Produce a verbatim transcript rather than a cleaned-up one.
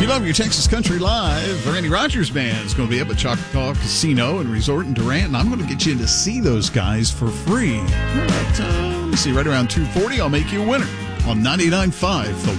love your Texas Country Live. The Randy Rogers Band is going to be up at Choctaw Casino and Resort in Durant, and I'm going to get you to see those guys for free. But, uh, let me see, right around two forty, I'll make you a winner on ninety-nine point five The